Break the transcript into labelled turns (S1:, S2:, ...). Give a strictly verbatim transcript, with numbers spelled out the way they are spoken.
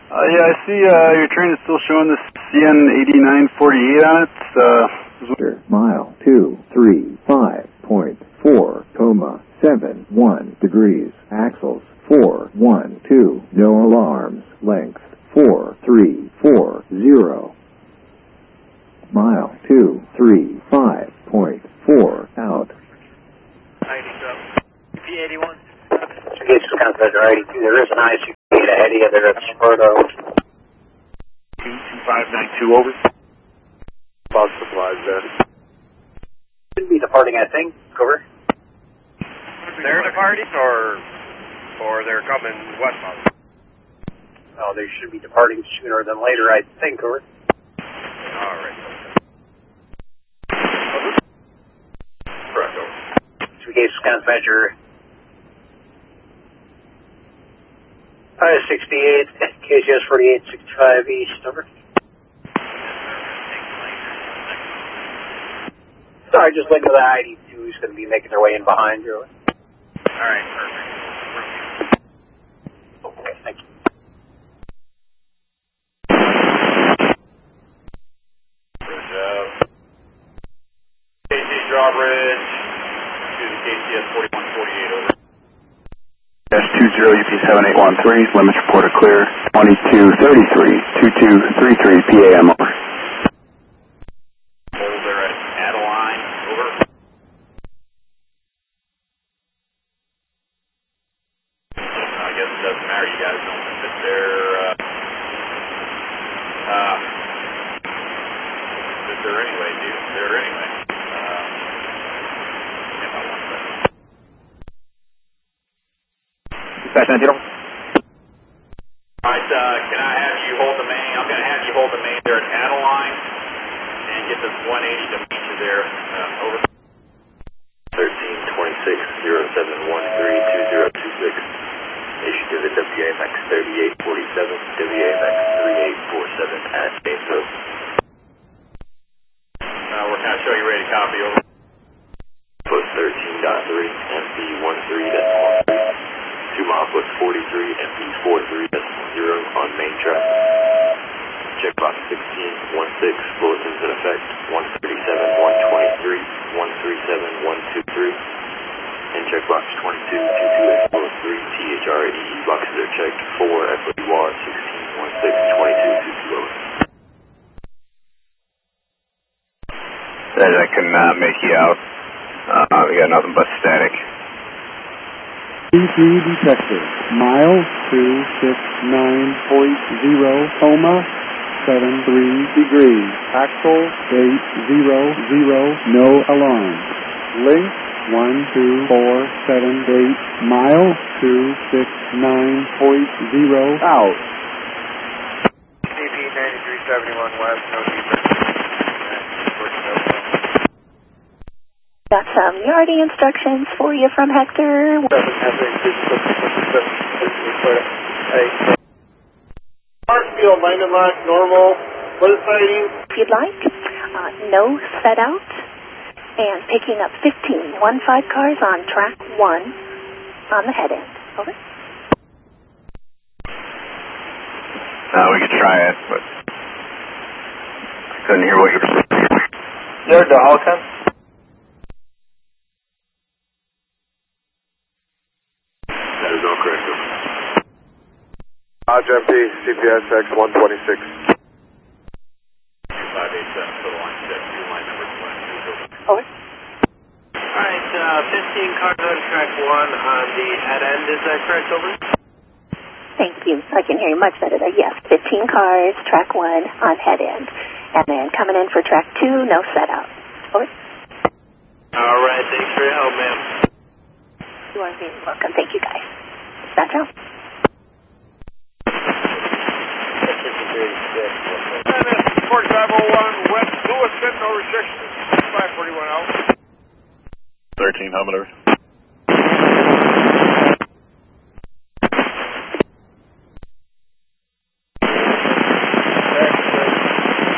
S1: Uh, yeah, I see uh, your train is still showing the C N eighty-nine forty-eight on it. Uh,
S2: Mile two three five point four, coma seven one degrees. Axles four one two. No alarms. Length four three four zero. Mile two three five point four out.
S3: ninety-seven. P eighty-one.
S4: Gates Wisconsin eighty-two. There is an I C P ahead of you there at Sparta.
S3: two two five nine two over. Bus supplies there.
S4: Should be departing, I think. Over.
S3: They're departing or or they're coming westbound?
S4: Oh, they should be departing sooner than later, I think. Over.
S3: All right. Correct, over.
S4: Two Gates Wisconsin measure. I sixty-eight, K C S forty-eight sixty-five East, over. Sorry, just looking at the I D two who's going to be making their way in behind you.
S3: All right, perfect.
S4: Okay, thank you.
S3: Good job. K C Drawbridge to the K C S forty-one forty-eight, over.
S1: S two zero U P seven eight one three, limits reported clear, twenty-two thirty-three, twenty-two thirty-three P A M, over.
S3: Hold there at Adeline, over. I guess it doesn't matter, you guys don't fit there, uh, uh, fit there anyway, dude, there anyway. Uh, hang on one second.
S4: Dispatch nine zero.
S3: Alright, uh, can I have you hold the main? I'm going to have you hold the main there at Adeline and get this one eighty to meet you there. Uh, over.
S5: thirteen twenty-six, zero seven one three, two zero two six. Issued to the W A M X thirty-eight forty-seven, W A M X thirty-eight forty-seven at Gainesville.
S3: Uh, we're kind of show you ready to copy, over.
S5: Foot thirteen point three, M P one three decimal three. two mile foot forty-three, M P forty-three decimal zero on main track. Checkbox sixteen one six, bulletins in effect, one thirty-seven one twenty-three, one thirty-seven one twenty-three. And checkbox twenty-two two two eight four three, T H R A D E boxes are checked, four F W R sixteen one six, twenty-two two two over.
S1: Says I can uh, make you out. Uh, we got nothing but static.
S6: T three detector, mile two six nine point zero, coma seven three degrees. Axle eight zero zero, no alarm. Length one two four seven eight, mile two six nine point zero out.
S3: C P ninety-three seventy-one west, no defense.
S7: Got some yarding instructions for you from Hector.
S3: Hartsfield, landing lock, normal. What is sighting?
S7: If you'd like, uh, no set out, and picking up fifteen, one five cars on track one on the head end. Over.
S1: Uh, we could try it, but I couldn't hear what you were saying.
S4: There, the Halcon.
S5: That is all correct.
S3: Roger, M P, C P S X one twenty-six. five eight seven, for the line check, two line number twenty-two.
S7: Over.
S3: Alright, uh, fifteen cars on track one on the head end, is that correct, over?
S7: Thank you. I can hear you much better there. Yes, fifteen cars, track one on head end. And then coming in for track two, no set out. Over.
S3: Alright, thanks for your help, ma'am.
S7: You are very welcome. Thank you, guys. That's all.
S3: forty-five oh one West Lewiston, no restrictions, five forty-one out.
S5: thirteen, how many?